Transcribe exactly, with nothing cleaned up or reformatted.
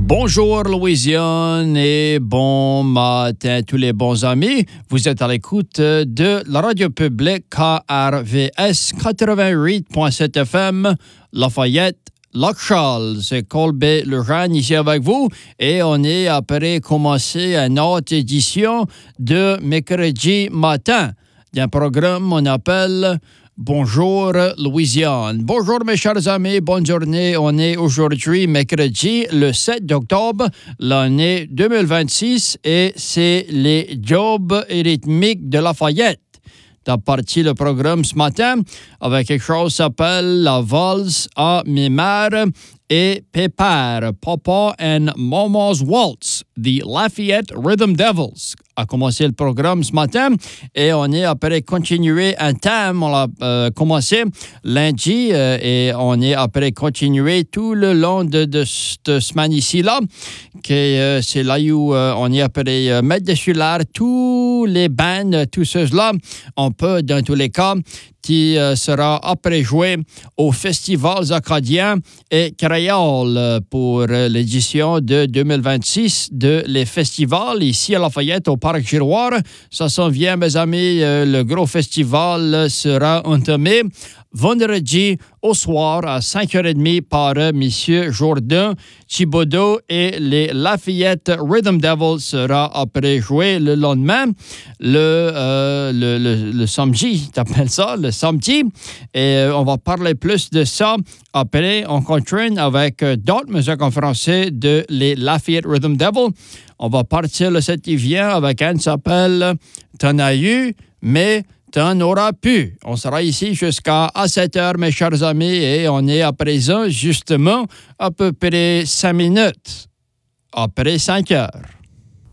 Bonjour Louisiane et bon matin à tous les bons amis. Vous êtes à l'écoute de la radio publique K R V S quatre-vingt-huit point sept F M, Lafayette, Lac-Charles. C'est Colbert Lejeune ici avec vous et on est après commencer une autre édition de mercredi matin d'un programme qu'on appelle Bonjour Louisiane. Bonjour mes chers amis, bonne journée. On est aujourd'hui mercredi le sept octobre, l'année deux mille vingt-six et c'est les jobs rythmiques de Lafayette. T'as parti le programme ce matin avec quelque chose qui s'appelle la valse à mes mères et Pépère, Papa and Mama's Waltz, The Lafayette Rhythm Devils. A commencé le programme ce matin et on est après continuer un thème. On a euh, commencé lundi euh, et on est après continuer tout le long de, de cette semaine ici-là. Que, euh, c'est là où euh, on est après euh, mettre dessus l'air tous les bands, tous ceux-là. On peut, dans tous les cas, qui euh, sera après joué aux festivals acadiens et créoles pour euh, l'édition de deux mille vingt-six de les festivals ici à Lafayette au Parc Giroir. Ça s'en vient, mes amis. Euh, le gros festival sera entamé vendredi au soir à cinq heures trente par euh, M. Jourdain Thibodeau et les Lafayette Rhythm Devils sera après joué le lendemain, le, euh, le, le, le samedi, t'appelles ça, le samedi. Et euh, on va parler plus de ça après. On continue avec euh, d'autres musiques en français de les Lafayette Rhythm Devils. On va partir le sept qui vient avec un qui s'appelle T'en as eu, mais t'en auras pu. On sera ici jusqu'à sept heures, mes chers amis, et on est à présent, justement, à peu près cinq minutes après cinq heures.